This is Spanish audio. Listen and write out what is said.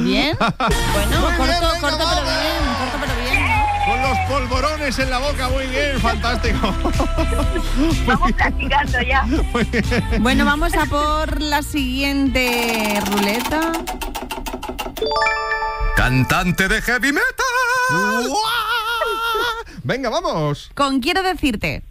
Bien. Bueno, Muy bien, venga, corto pero bien, ¿no? Con los polvorones en la boca, muy bien, fantástico. Vamos practicando ya. Muy bien. Bueno, vamos a por la siguiente ruleta. Cantante de heavy metal. ¡Uah! Venga, vamos. Con quiero decirte.